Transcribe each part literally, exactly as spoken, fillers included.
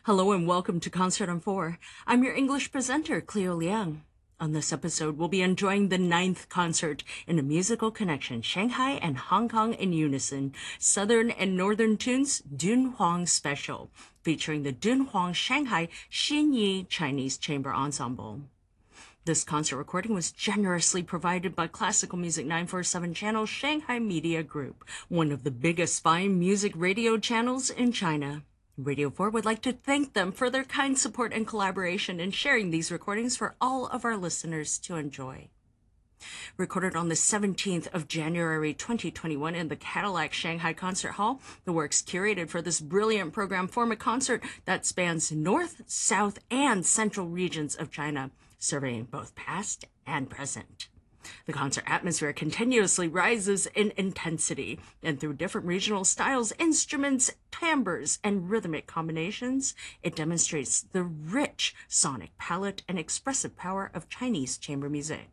Hello and welcome to Concert on Four. I'm your English presenter, Cleo Liang. On this episode, we'll be enjoying the ninth concert in a musical connection, Shanghai and Hong Kong in unison, Southern and Northern Tunes Dunhuang Special, featuring the Dunhuang Shanghai Xinyi Chinese Chamber Ensemble. This concert recording was generously provided by Classical Music nine forty-seven channel Shanghai Media Group, one of the biggest fine music radio channels in China. Radio four would like to thank them for their kind support and collaboration in sharing these recordings for all of our listeners to enjoy. Recorded on the seventeenth of January twenty twenty-one in the Cadillac Shanghai Concert Hall, the works curated for this brilliant program form a concert that spans north, south, and central regions of China, surveying both past and present. The concert atmosphere continuously rises in intensity, and through different regional styles, instruments, timbres, and rhythmic combinations, it demonstrates the rich sonic palette and expressive power of Chinese chamber music.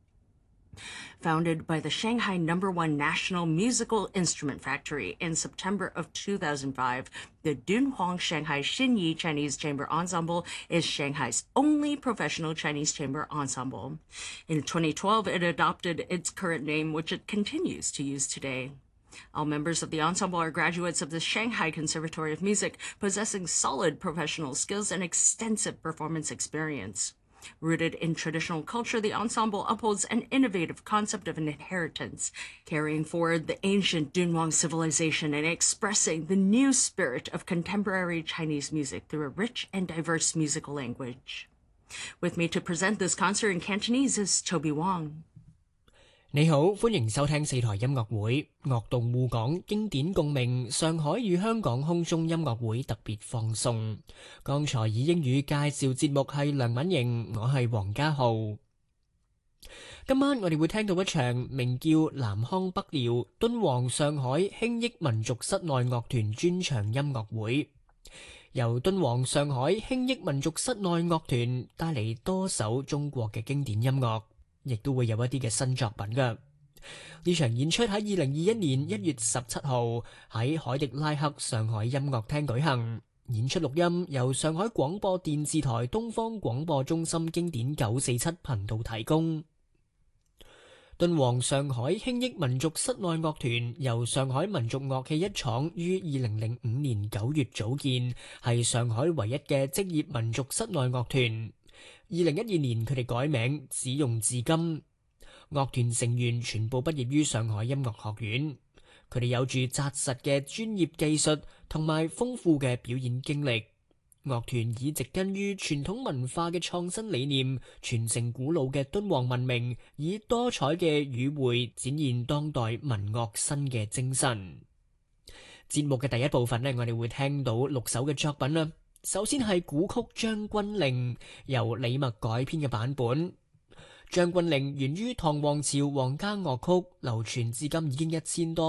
Founded by the Shanghai number one National Musical Instrument Factory in September of two thousand five, the Dunhuang Shanghai Xinyi Chinese Chamber Ensemble is Shanghai's only professional Chinese chamber ensemble. In twenty twelve, it adopted its current name, which it continues to use today. All members of the ensemble are graduates of the Shanghai Conservatory of Music, possessing solid professional skills and extensive performance experience. Rooted in traditional culture, the ensemble upholds an innovative concept of an inheritance, carrying forward the ancient Dunhuang civilization and expressing the new spirit of contemporary Chinese music through a rich and diverse musical language. With me to present this concert in Cantonese is Toby Wong. 你好，歡迎收聽四台音樂會樂動互講經典共鳴上海與香港空中音樂會特別放送。剛才以英語介紹節目係梁敏瑩，我係黃家浩。今晚我哋會聽到一場名叫南腔北遼敦煌上海輕益民族室內樂團專場音樂會，由敦煌上海輕益民族室內樂團帶嚟多首中國嘅經典音樂。亦都會有一啲嘅新作品㗎。呢場演出喺二零二一年一月十七號喺海迪拉克上海音樂廳舉行，演出錄音由上海廣播電視台東方廣播中心經典九四七頻道提供。敦煌上海輕益民族室內樂團由上海民族樂器一廠於二零零五年九月組建，係上海唯一嘅職業民族室內樂團。二零一二年佢哋改名，只用至今。樂團成員全部畢業於上海音樂學院，佢哋有住紮實嘅專業技術同埋豐富嘅表演經歷。樂團以植根於傳統文化嘅創新理念，傳承古老嘅敦煌文明，以多彩嘅語彙展現當代民樂新嘅精神。節目嘅第一部分呢，我哋會聽到六首嘅作品啦。首先係古曲《將軍令》，由李默改編嘅版本。《將軍令》源於唐王朝皇家樂曲，流傳至今已經一千多